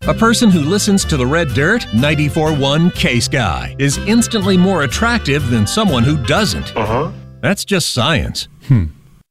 A person who listens to the Red Dirt 94.1 K-Sky is instantly more attractive than someone who doesn't. That's just science.